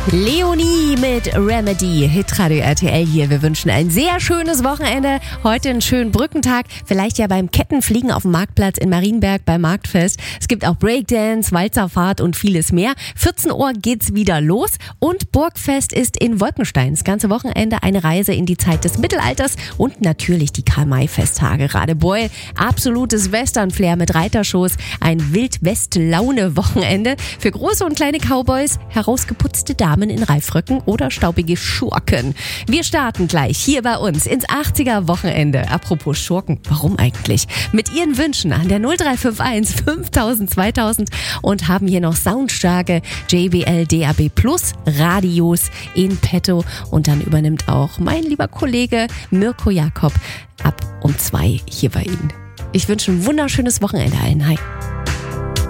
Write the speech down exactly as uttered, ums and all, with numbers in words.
Leonie mit Remedy, Hitradio R T L hier. Wir wünschen ein sehr schönes Wochenende. Heute einen schönen Brückentag. Vielleicht ja beim Kettenfliegen auf dem Marktplatz in Marienberg beim Marktfest. Es gibt auch Breakdance, Walzerfahrt und vieles mehr. vierzehn Uhr geht's wieder los und Burgfest ist in Wolkenstein. Das ganze Wochenende eine Reise in die Zeit des Mittelalters und natürlich die Karl-May-Festtage. Radebeul, absolutes Western-Flair mit Reitershows. Ein Wild-West-Laune-Wochenende für große und kleine Cowboys, herausgeputzte Damen in Reifröcken oder staubige Schurken. Wir starten gleich hier bei uns ins achtziger-Wochenende. Apropos Schurken, warum eigentlich? Mit Ihren Wünschen an der null drei fünf eins fünftausend zweitausend und haben hier noch soundstarke J B L D A B Plus Radios in petto. Und dann übernimmt auch mein lieber Kollege Mirko Jakob ab um zwei hier bei Ihnen. Ich wünsche ein wunderschönes Wochenende allen. Hi.